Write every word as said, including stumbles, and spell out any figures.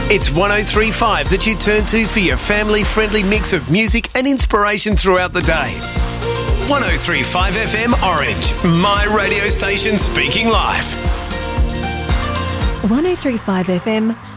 It's one oh three point five that you turn to for your family-friendly mix of music and inspiration throughout the day. one oh three point five F M Orange, my radio station speaking live. one oh three point five F M